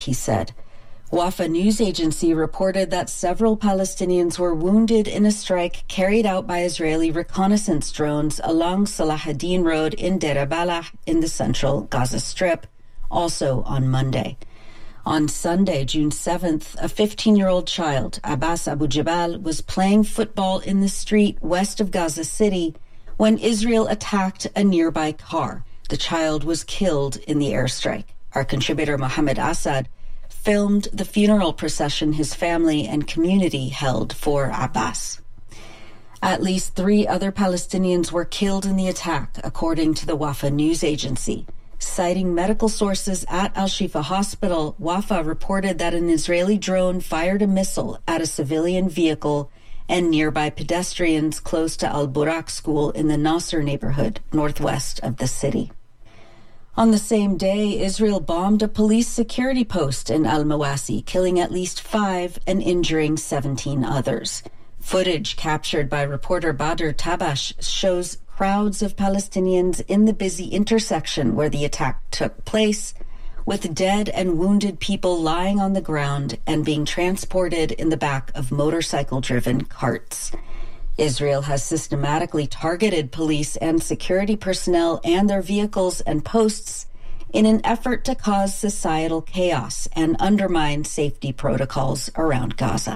he said. Wafa news agency reported that several Palestinians were wounded in a strike carried out by Israeli reconnaissance drones along Salahuddin Road in Deir al-Balah in the central Gaza Strip, also on Monday. On Sunday, June 7th, a 15-year-old child, Abbas Abu Jabal, was playing football in the street west of Gaza City when Israel attacked a nearby car. The child was killed in the airstrike. Our contributor Mohammed Assad filmed the funeral procession his family and community held for Abbas. At least 3 other Palestinians were killed in the attack, according to the Wafa news agency. Citing medical sources at Al-Shifa Hospital, Wafa reported that an Israeli drone fired a missile at a civilian vehicle and nearby pedestrians close to Al-Burak school in the Nasser neighborhood, northwest of the city. On the same day, Israel bombed a police security post in Al-Mawasi, killing at least 5 and injuring 17 others. Footage captured by reporter Badr Tabash shows crowds of Palestinians in the busy intersection where the attack took place, with dead and wounded people lying on the ground and being transported in the back of motorcycle-driven carts. Israel has systematically targeted police and security personnel and their vehicles and posts in an effort to cause societal chaos and undermine safety protocols around Gaza.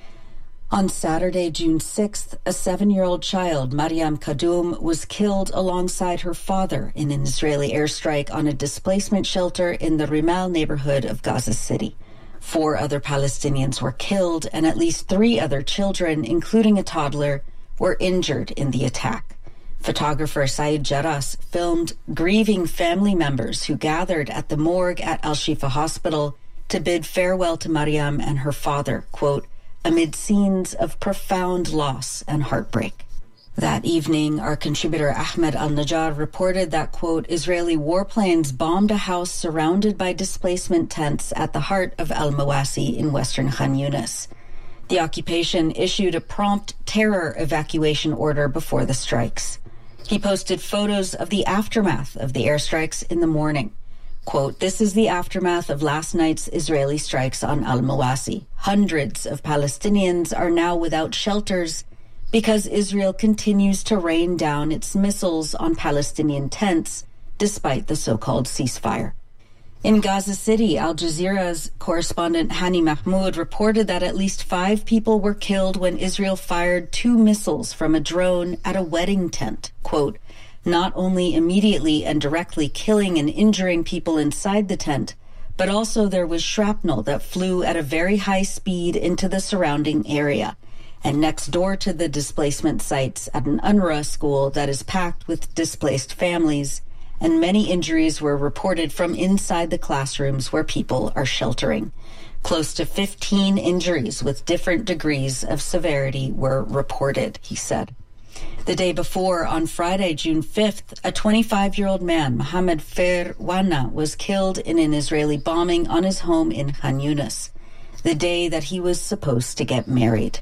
On Saturday, June 6th, a 7-year-old child, Mariam Kaddoum, was killed alongside her father in an Israeli airstrike on a displacement shelter in the Rimal neighborhood of Gaza City. 4 other Palestinians were killed, and at least 3 other children, including a toddler, were injured in the attack. Photographer Saeed Jarras filmed grieving family members who gathered at the morgue at Al-Shifa Hospital to bid farewell to Mariam and her father, quote, amid scenes of profound loss and heartbreak. That evening, our contributor Ahmed Al-Najjar reported that, quote, Israeli warplanes bombed a house surrounded by displacement tents at the heart of Al-Mawasi in western Khan Yunis. The occupation issued a prompt terror evacuation order before the strikes. He posted photos of the aftermath of the airstrikes in the morning. Quote, this is the aftermath of last night's Israeli strikes on Al-Mawasi. Hundreds of Palestinians are now without shelters because Israel continues to rain down its missiles on Palestinian tents despite the so-called ceasefire. In Gaza City, Al Jazeera's correspondent Hani Mahmoud reported that at least 5 people were killed when Israel fired 2 missiles from a drone at a wedding tent. Quote, not only immediately and directly killing and injuring people inside the tent, but also there was shrapnel that flew at a very high speed into the surrounding area and next door to the displacement sites at an UNRWA school that is packed with displaced families, and many injuries were reported from inside the classrooms where people are sheltering. Close to 15 injuries with different degrees of severity were reported, he said. The day before, on Friday, June 5th, a 25-year-old man, Mohammed Fer Wana, was killed in an Israeli bombing on his home in Khan Yunis, the day that he was supposed to get married.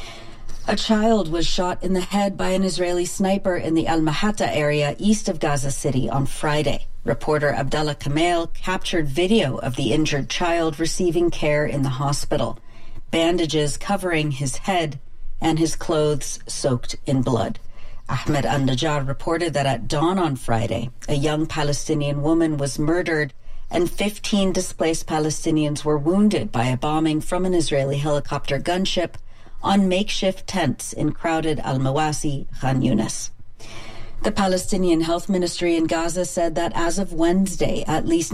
A child was shot in the head by an Israeli sniper in the Al-Mahata area east of Gaza City on Friday. Reporter Abdallah Kamel captured video of the injured child receiving care in the hospital, bandages covering his head and his clothes soaked in blood. Ahmed Al-Najjar reported that at dawn on Friday, a young Palestinian woman was murdered and 15 displaced Palestinians were wounded by a bombing from an Israeli helicopter gunship on makeshift tents in crowded Al-Mawasi, Khan Yunis. The Palestinian Health Ministry in Gaza said that as of Wednesday, at least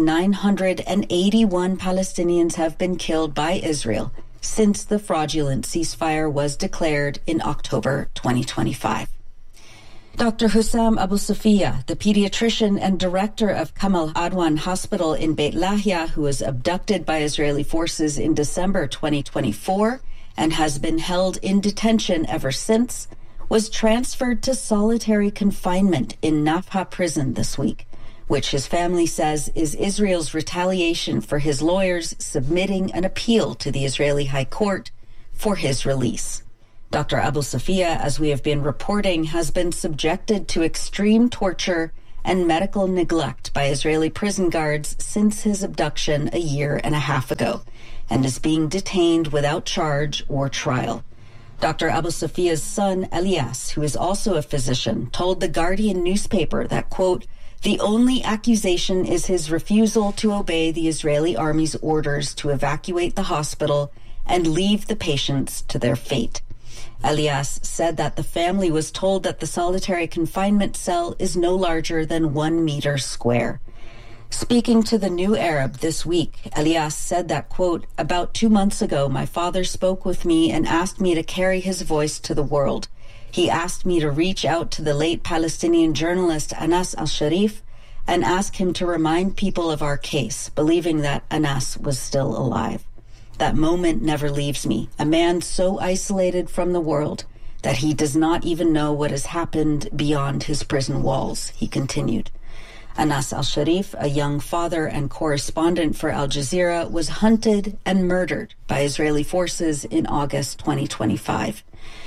981 Palestinians have been killed by Israel since the fraudulent ceasefire was declared in October 2025. Dr. Hussam Abu Sofia, the pediatrician and director of Kamal Adwan Hospital in Beit Lahia, who was abducted by Israeli forces in December 2024 and has been held in detention ever since, was transferred to solitary confinement in Nafha prison this week, which his family says is Israel's retaliation for his lawyers submitting an appeal to the Israeli High Court for his release. Dr. Abu Sofia, as we have been reporting, has been subjected to extreme torture and medical neglect by Israeli prison guards since his abduction a year and a half ago, and is being detained without charge or trial. Dr. Abu Safia's son, Elias, who is also a physician, told the Guardian newspaper that, quote, the only accusation is his refusal to obey the Israeli army's orders to evacuate the hospital and leave the patients to their fate. Elias said that the family was told that the solitary confinement cell is no larger than 1 meter square. Speaking to the New Arab this week, Elias said that, quote, about 2 months ago, my father spoke with me and asked me to carry his voice to the world. He asked me to reach out to the late Palestinian journalist Anas al-Sharif and ask him to remind people of our case, believing that Anas was still alive. That moment never leaves me, a man so isolated from the world that he does not even know what has happened beyond his prison walls, he continued. Anas al-Sharif, a young father and correspondent for Al Jazeera, was hunted and murdered by Israeli forces in August 2025.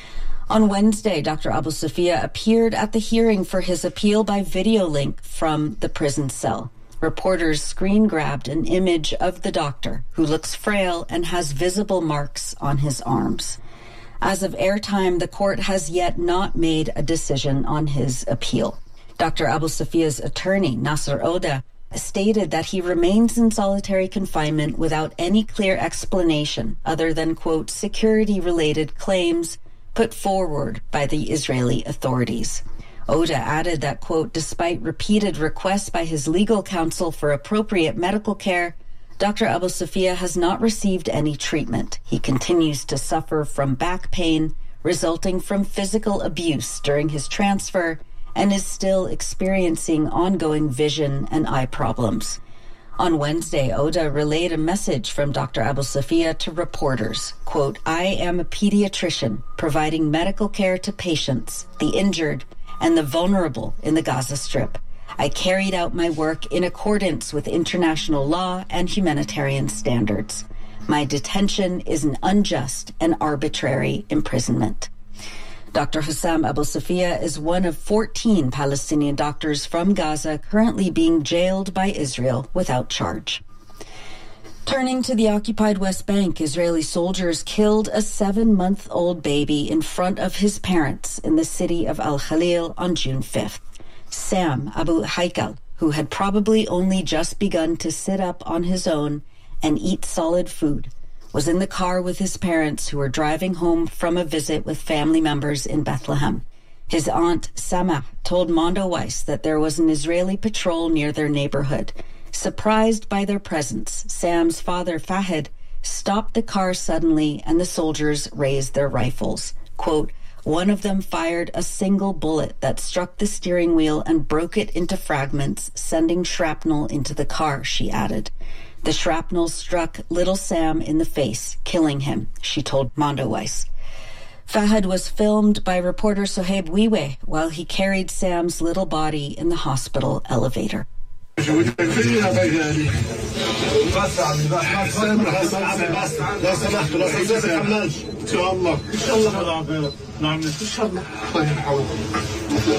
On Wednesday, Dr. Abu Safia appeared at the hearing for his appeal by video link from the prison cell. Reporters screen-grabbed an image of the doctor, who looks frail and has visible marks on his arms. As of airtime, the court has yet not made a decision on his appeal. Dr. Abu Safia's attorney, Nasser Oda, stated that he remains in solitary confinement without any clear explanation other than, quote, security-related claims put forward by the Israeli authorities. Oda added that, quote, despite repeated requests by his legal counsel for appropriate medical care, Dr. Abu Safia has not received any treatment. He continues to suffer from back pain resulting from physical abuse during his transfer and is still experiencing ongoing vision and eye problems. On Wednesday, Oda relayed a message from Dr. Abu Safia to reporters, quote, I am a pediatrician providing medical care to patients, the injured, and the vulnerable in the Gaza Strip. I carried out my work in accordance with international law and humanitarian standards. My detention is an unjust and arbitrary imprisonment. Dr. Hussam Abu Safia is one of 14 Palestinian doctors from Gaza currently being jailed by Israel without charge. Turning to the occupied West Bank, Israeli soldiers killed a 7-month-old baby in front of his parents in the city of Al Khalil on June 5th. Sam Abu Haikal, who had probably only just begun to sit up on his own and eat solid food, was in the car with his parents who were driving home from a visit with family members in Bethlehem. His aunt, Samah, told Mondo Weiss that there was an Israeli patrol near their neighborhood. Surprised by their presence, Sam's father, Fahed, stopped the car suddenly and the soldiers raised their rifles. Quote, one of them fired a single bullet that struck the steering wheel and broke it into fragments, sending shrapnel into the car, she added. The shrapnel struck little Sam in the face, killing him, she told Mondo Weiss. Fahed was filmed by reporter Sohaib Wiwe while he carried Sam's little body in the hospital elevator.